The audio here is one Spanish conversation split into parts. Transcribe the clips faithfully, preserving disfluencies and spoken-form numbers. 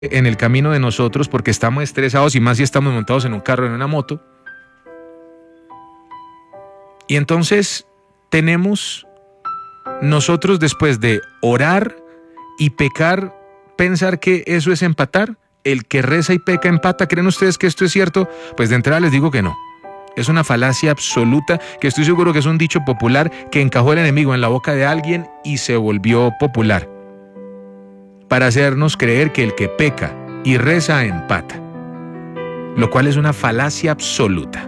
en el camino de nosotros porque estamos estresados y más si estamos montados en un carro o en una moto. Y entonces tenemos nosotros, después de orar y pecar, pensar que eso es empatar. El que reza y peca empata. ¿Creen ustedes que esto es cierto? Pues de entrada les digo que no. Es una falacia absoluta, que estoy seguro que es un dicho popular que encajó el enemigo en la boca de alguien y se volvió popular, para hacernos creer que el que peca y reza empata, lo cual es una falacia absoluta.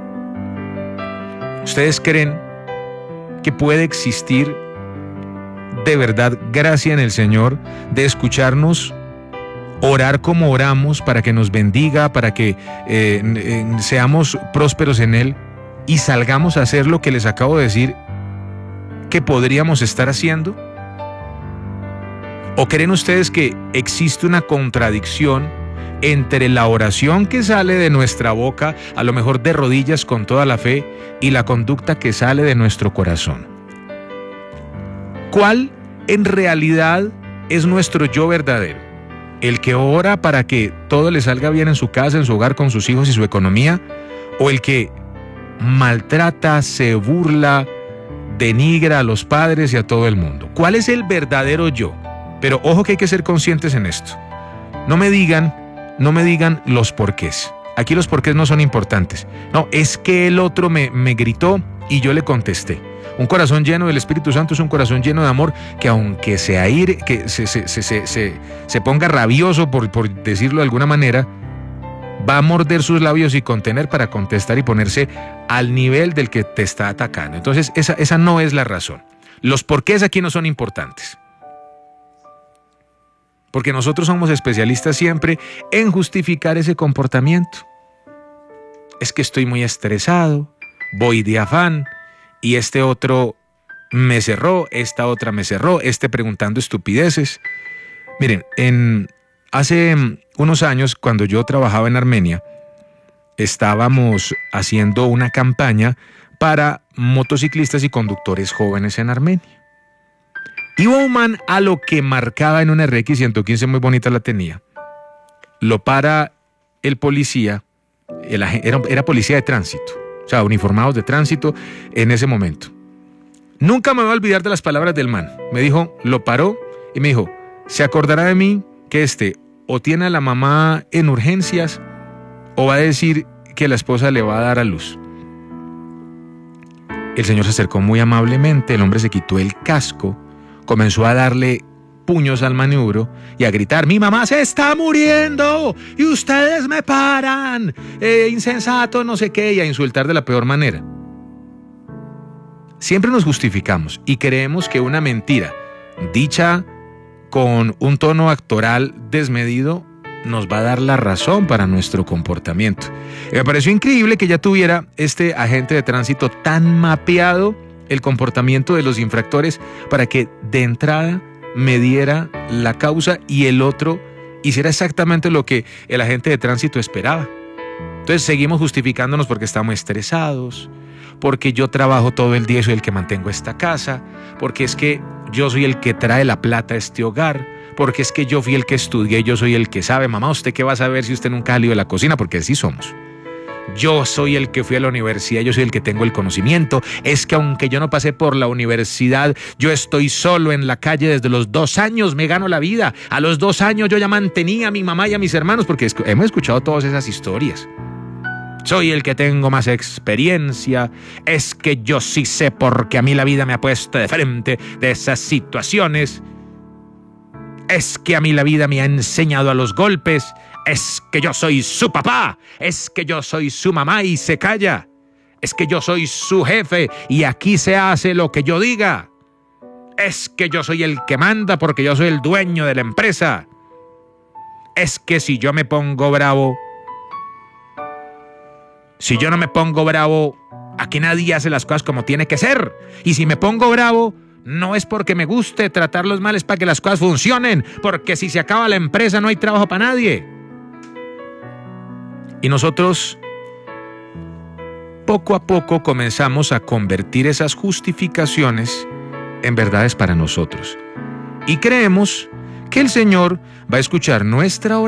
¿Ustedes creen que puede existir de verdad gracia en el Señor de escucharnos orar como oramos para que nos bendiga, para que eh, eh, seamos prósperos en Él y salgamos a hacer lo que les acabo de decir que podríamos estar haciendo? ¿O creen ustedes que existe una contradicción entre la oración que sale de nuestra boca, a lo mejor de rodillas con toda la fe, y la conducta que sale de nuestro corazón? ¿Cuál en realidad es nuestro yo verdadero? ¿El que ora para que todo le salga bien en su casa, en su hogar, con sus hijos y su economía? ¿O el que maltrata, se burla, denigra a los padres y a todo el mundo? ¿Cuál es el verdadero yo? Pero ojo que hay que ser conscientes en esto. No me digan, no me digan los porqués. Aquí los porqués no son importantes. No, es que el otro me, me gritó y yo le contesté. Un corazón lleno del Espíritu Santo es un corazón lleno de amor que aunque se aire, que se, se, se, se, se, se ponga rabioso, por, por decirlo de alguna manera, va a morder sus labios y contener para contestar y ponerse al nivel del que te está atacando. Entonces esa, esa no es la razón. Los porqués aquí no son importantes. Porque nosotros somos especialistas siempre en justificar ese comportamiento. Es que estoy muy estresado, voy de afán, y este otro me cerró, esta otra me cerró, este preguntando estupideces. Miren, en, hace unos años, cuando yo trabajaba en Armenia, estábamos haciendo una campaña para motociclistas y conductores jóvenes en Armenia. Iba un man a lo que marcaba en una R X ciento quince, muy bonita la tenía. Lo para el policía, el, era, era policía de tránsito, o sea, uniformados de tránsito en ese momento. Nunca me voy a olvidar de las palabras del man. Me dijo, lo paró y me dijo, se acordará de mí que este o tiene a la mamá en urgencias o va a decir que la esposa le va a dar a luz. El señor se acercó muy amablemente, el hombre se quitó el casco, comenzó a darle puños al maniobro y a gritar, mi mamá se está muriendo y ustedes me paran, eh, insensato, no sé qué, y a insultar de la peor manera. Siempre nos justificamos y creemos que una mentira dicha con un tono actoral desmedido nos va a dar la razón para nuestro comportamiento. Y me pareció increíble que ya tuviera este agente de tránsito tan mapeado el comportamiento de los infractores para que de entrada me diera la causa y el otro hiciera exactamente lo que el agente de tránsito esperaba. Entonces seguimos justificándonos porque estamos estresados, porque yo trabajo todo el día y soy el que mantengo esta casa, porque es que yo soy el que trae la plata a este hogar, porque es que yo fui el que estudié y yo soy el que sabe. Mamá, ¿usted qué va a saber si usted nunca ha salido de la cocina? Porque así somos. Yo soy el que fui a la universidad, yo soy el que tengo el conocimiento. Es que aunque yo no pasé por la universidad, yo estoy solo en la calle desde los dos años, me gano la vida. A los dos años yo ya mantenía a mi mamá y a mis hermanos, porque hemos escuchado todas esas historias. Soy el que tengo más experiencia. Es que yo sí sé porque a mí la vida me ha puesto de frente de esas situaciones. Es que a mí la vida me ha enseñado a los golpes. Es que yo soy su papá, es que yo soy su mamá y se calla. Es que yo soy su jefe y aquí se hace lo que yo diga. Es que yo soy el que manda porque yo soy el dueño de la empresa. Es que si yo me pongo bravo, si yo no me pongo bravo, aquí nadie hace las cosas como tiene que ser. Y si me pongo bravo, no es porque me guste tratarlos mal, es para que las cosas funcionen. Porque si se acaba la empresa no hay trabajo para nadie. Y nosotros, poco a poco, comenzamos a convertir esas justificaciones en verdades para nosotros. Y creemos que el Señor va a escuchar nuestra oración